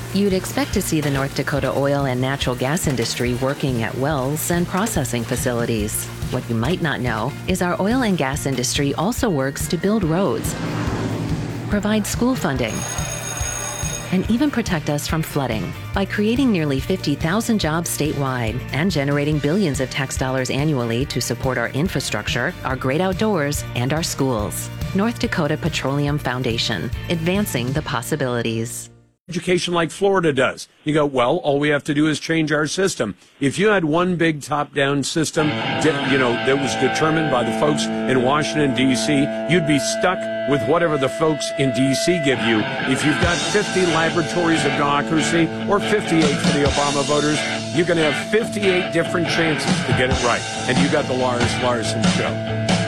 You'd expect to see the North Dakota oil and natural gas industry working at wells and processing facilities. What you might not know is our oil and gas industry also works to build roads, provide school funding, and even protect us from flooding by creating nearly 50,000 jobs statewide and generating billions of tax dollars annually to support our infrastructure, our great outdoors, and our schools. North Dakota Petroleum Foundation, advancing the possibilities. Education like Florida does. You go, well, all we have to do is change our system. If you had one big top-down system, that was determined by the folks in Washington, D.C., you'd be stuck with whatever the folks in D.C. give you. If you've got 50 laboratories of democracy or 58 for the Obama voters, you're going to have 58 different chances to get it right. And you got the Lars Larson Show.